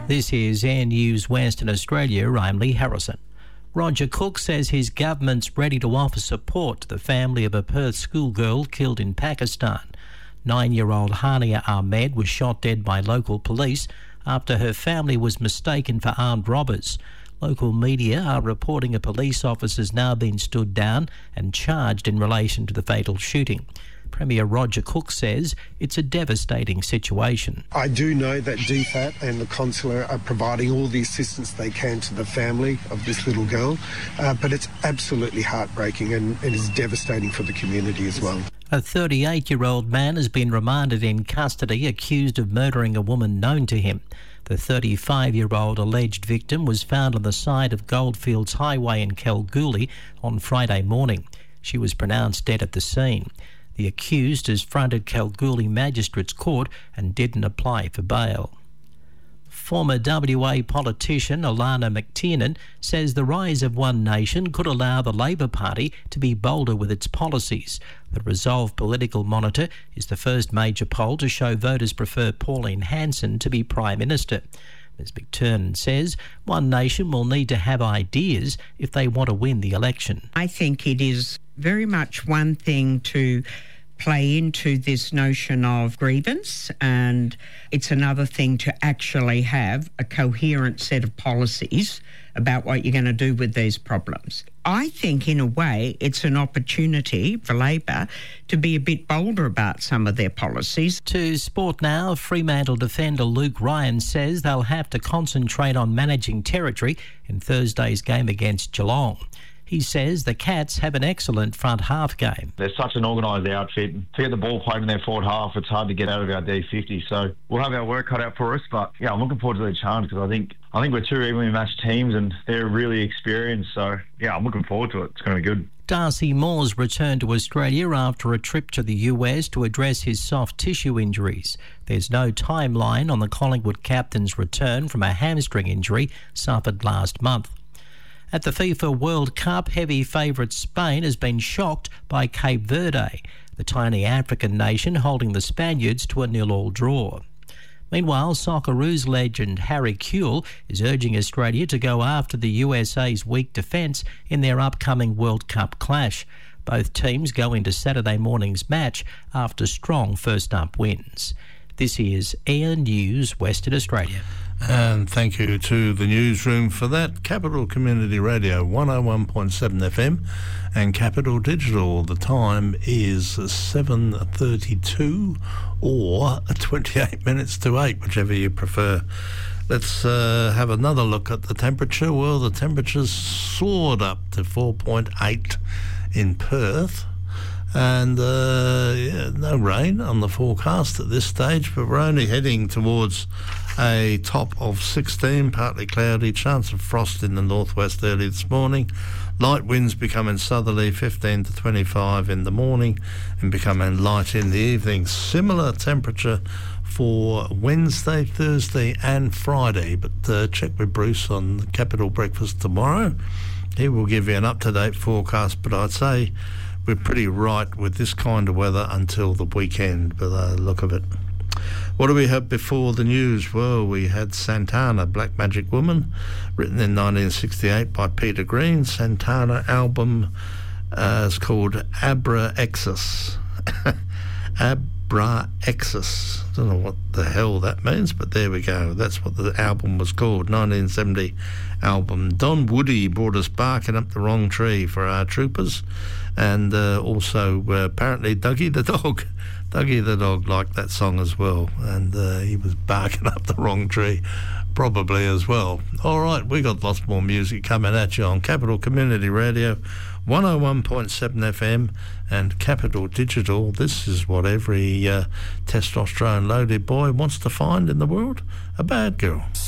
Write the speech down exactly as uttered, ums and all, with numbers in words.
This is Air News Western Australia. I'm Lee Harrison. Roger Cook says his government's ready to offer support to the family of a Perth schoolgirl killed in Pakistan. Nine-year-old Hania Ahmed was shot dead by local police after her family was mistaken for armed robbers. Local media are reporting a police officer's now been stood down and charged in relation to the fatal shooting. Premier Roger Cook says it's a devastating situation. I do know that D FAT and the consular are providing all the assistance they can to the family of this little girl, uh, but it's absolutely heartbreaking and it is devastating for the community as well. A thirty-eight-year-old man has been remanded in custody accused of murdering a woman known to him. The thirty-five-year-old alleged victim was found on the side of Goldfields Highway in Kalgoorlie on Friday morning. She was pronounced dead at the scene. The accused has fronted Kalgoorlie Magistrates Court and didn't apply for bail. Former W A politician Alana McTiernan says the rise of One Nation could allow the Labor Party to be bolder with its policies. The Resolve Political Monitor is the first major poll to show voters prefer Pauline Hanson to be Prime Minister. Miz McTiernan says One Nation will need to have ideas if they want to win the election. I think it is very much one thing to play into this notion of grievance, and it's another thing to actually have a coherent set of policies about what you're going to do with these problems. I think, in a way, it's an opportunity for Labor to be a bit bolder about some of their policies. To sport now, Fremantle defender Luke Ryan says they'll have to concentrate on managing territory in Thursday's game against Geelong. He says the Cats have an excellent front half game. They're such an organised outfit. To get the ball played in their forward half, it's hard to get out of our D fifty. So we'll have our work cut out for us. But yeah, I'm looking forward to their challenge because I think I think we're two evenly matched teams and they're really experienced. So yeah, I'm looking forward to it. It's going to be good. Darcy Moore's returned to Australia after a trip to the U S to address his soft tissue injuries. There's no timeline on the Collingwood captain's return from a hamstring injury suffered last month. At the FIFA World Cup, heavy favourite Spain has been shocked by Cape Verde, the tiny African nation holding the Spaniards to a nil-all draw. Meanwhile, Socceroos legend Harry Kewell is urging Australia to go after the U S A's weak defence in their upcoming World Cup clash. Both teams go into Saturday morning's match after strong first-up wins. This is Air News Western Australia. And thank you to the newsroom for that. Capital Community Radio one oh one point seven F M and Capital Digital. The time is seven thirty-two or twenty-eight minutes to eight, whichever you prefer. Let's uh, have another look at the temperature. Well, the temperature's soared up to four point eight in Perth. And uh, yeah, no rain on the forecast at this stage, but we're only heading towards a top of sixteen, partly cloudy, chance of frost in the northwest early this morning. Light winds becoming southerly, fifteen to twenty-five in the morning, and becoming light in the evening. Similar temperature for Wednesday, Thursday and Friday, but uh, check with Bruce on the Capital Breakfast tomorrow. He will give you an up-to-date forecast, but I'd say we're pretty right with this kind of weather until the weekend, by the look of it. What do we have before the news? Well, we had Santana, Black Magic Woman, written in nineteen sixty-eight by Peter Green. Santana album uh, is called Abra Exus. Abra Exus. I don't know what the hell that means, but there we go. That's what the album was called, nineteen seventy album. Don Woody brought us Barking Up the Wrong Tree for our troopers, and uh, also uh, apparently Dougie the dog. Dougie the dog liked that song as well, and uh, he was barking up the wrong tree probably as well. All right, we got lots more music coming at you on Capital Community Radio one oh one point seven F M and Capital Digital. This is what every uh, testosterone loaded boy wants to find in the world: a bad girl.